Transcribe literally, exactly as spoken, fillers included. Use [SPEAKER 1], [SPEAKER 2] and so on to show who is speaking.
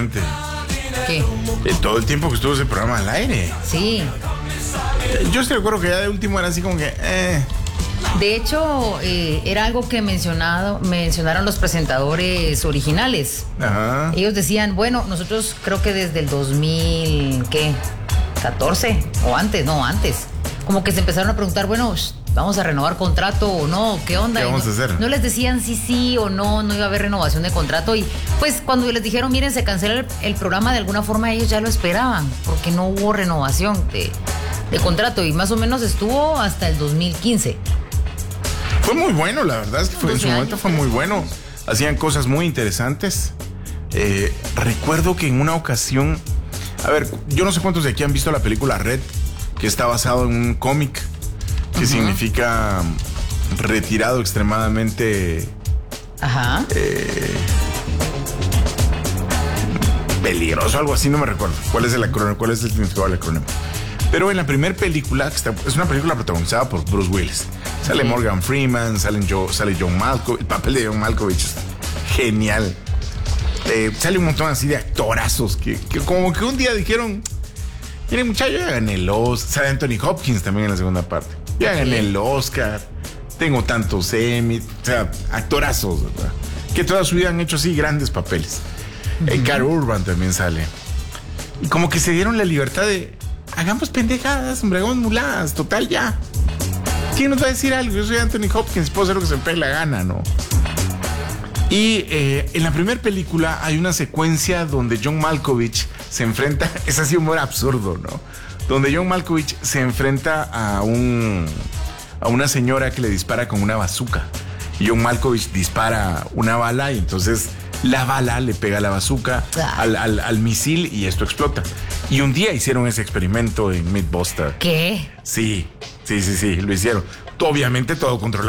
[SPEAKER 1] ¿Qué?
[SPEAKER 2] De todo el tiempo que estuvo ese programa al aire.
[SPEAKER 1] Sí.
[SPEAKER 2] Yo sí recuerdo que ya de último era así como que... Eh.
[SPEAKER 1] De hecho, eh, era algo que mencionado, mencionaron los presentadores originales.
[SPEAKER 2] Ajá.
[SPEAKER 1] Ellos decían, bueno, nosotros creo que desde el dos mil, ¿qué? catorce o antes, no, antes. Como que se empezaron a preguntar, bueno, vamos a renovar contrato o no, ¿qué onda?
[SPEAKER 2] ¿Qué vamos
[SPEAKER 1] no,
[SPEAKER 2] a hacer?
[SPEAKER 1] No les decían sí, sí o no, no iba a haber renovación de contrato. Y pues cuando les dijeron, miren, se cancela el, el programa, de alguna forma ellos ya lo esperaban, porque no hubo renovación de, de contrato. Y más o menos estuvo hasta el dos mil quince.
[SPEAKER 2] Fue muy bueno, la verdad es que fue, en su momento fue muy bueno. Hacían cosas muy interesantes. Eh, recuerdo que en una ocasión, a ver, yo no sé cuántos de aquí han visto la película Red, que está basado en un cómic, que uh-huh. significa retirado extremadamente...
[SPEAKER 1] Ajá.
[SPEAKER 2] Eh, peligroso, algo así, no me recuerdo. ¿Cuál es el acrónimo? ¿Cuál es el significado del acrónimo? Pero en la primera película, que está, es una película protagonizada por Bruce Willis. Sale sí. Morgan Freeman, sale, Joe, sale John Malkovich. El papel de John Malkovich es genial. Eh, sale un montón así de actorazos que, que como que un día dijeron, miren muchachos, ya gané el Oscar. Sale Anthony Hopkins también en la segunda parte. Ya gané el Oscar. Tengo tantos Emmy. O sea, actorazos, ¿verdad? Que toda su vida han hecho así grandes papeles. Uh-huh. eh, Karl Urban también sale. Y como que se dieron la libertad de... Hagamos pendejadas, hombre, hagamos muladas, total ya. ¿Quién nos va a decir algo? Yo soy Anthony Hopkins, puedo hacer lo que se me pegue la gana, ¿no? Y eh, en la primera película hay una secuencia donde John Malkovich se enfrenta, es así humor absurdo, ¿no? Donde John Malkovich se enfrenta a un a una señora que le dispara con una bazooka. Y John Malkovich dispara una bala y entonces la bala le pega a la bazooka al, al, al misil y esto explota. Y un día hicieron ese experimento en Mythbusters.
[SPEAKER 1] ¿Qué?
[SPEAKER 2] Sí, sí, sí, sí, lo hicieron. Obviamente todo controlado